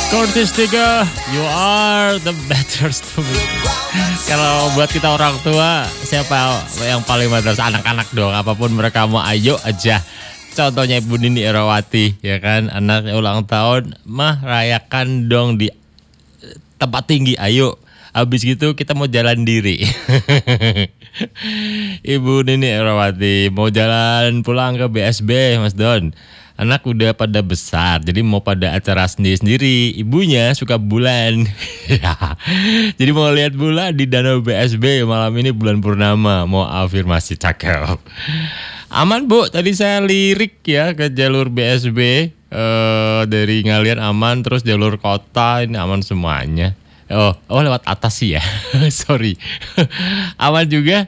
Curtis Tiga, you are the better to me. Kalau buat kita orang tua, siapa yang paling matters? Anak-anak dong, apapun mereka mau, ayo aja. Contohnya Ibu Nini Erawati, ya kan, anaknya ulang tahun, mah rayakan dong di tempat tinggi, ayo. Habis gitu kita mau jalan diri. Ibu Nini Erawati mau jalan pulang ke BSB, Mas Don. Anak udah pada besar, jadi mau pada acara sendiri-sendiri. Ibunya suka bulan. Jadi mau lihat bulan di Danau BSB malam ini bulan purnama. Mau afirmasi, cakep. Aman Bu, tadi saya lirik ya ke jalur BSB. Dari Ngalian aman, terus jalur kota ini aman semuanya. Oh lewat atas sih ya. Sorry. Aman juga.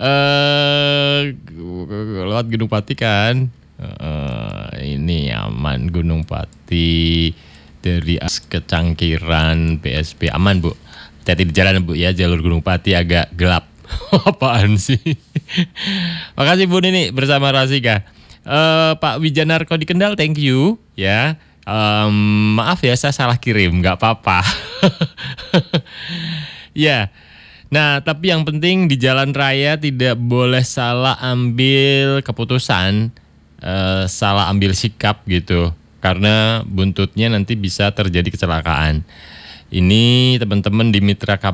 Lewat Gunung Pati kan. Ini aman Gunung Pati dari ke Cangkiran BSP aman Bu. Hati-hati di jalan Bu ya, jalur Gunung Pati agak gelap. Apaan sih? Makasih Bu Nini bersama Rasika. Pak Wijanarko di Kendal, thank you ya. Maaf ya saya salah kirim, nggak apa-apa. Ya. Nah, tapi yang penting di jalan raya tidak boleh salah ambil keputusan, salah ambil sikap gitu. Karena buntutnya nanti bisa terjadi kecelakaan. Ini teman-teman di Mitra